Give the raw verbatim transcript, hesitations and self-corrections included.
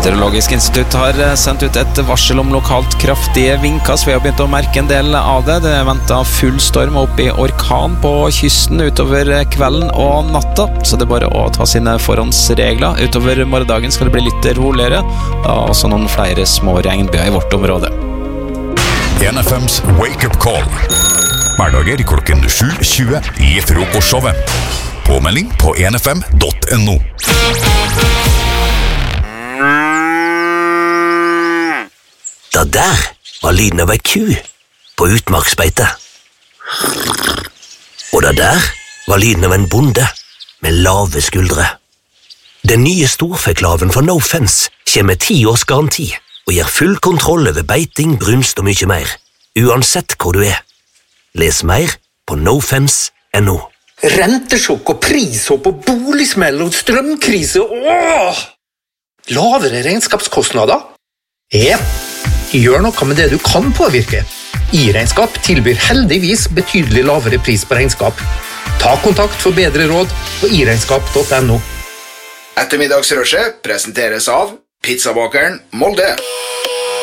Meteorologisk institutt har sendt ut et varsel om lokalt kraftige vindkast. Vi har begynt å merke en del av det. Det er ventet full storm opp i orkan på kysten utover kvelden og natta, så det er bare å ta sine forhåndsregler. Utover morgendagen skal det bli litt roligere, og også noen flere små regnbyer i vårt område. N F M's Wake Up Call. Hverdager klokken sju tjue i frokostshowet. Påmelding på n f m punktum n o. Det der var lyden av ei ku på utmarksbeite. Og det der var lyden av en bonde med lave skuldre. Den nye storfeklaven fra No Fence kommer med ti års garanti og gir full kontroll over beiting, brunst og mye mer, uansett hvor du er. Les mer på no fence punktum no. Rentesjokk og prishopp og boligsmell og strømkrise. Åh! Lavere regnskapskostnader? Ja, gjør noe med det du kan påvirke. I-regnskap tilbyr heldigvis betydelig lavere pris på regnskap. Ta kontakt for bedre råd på i regnskap punktum no. Ettermiddagsrushet presenteres av Pizzabakeren Molde.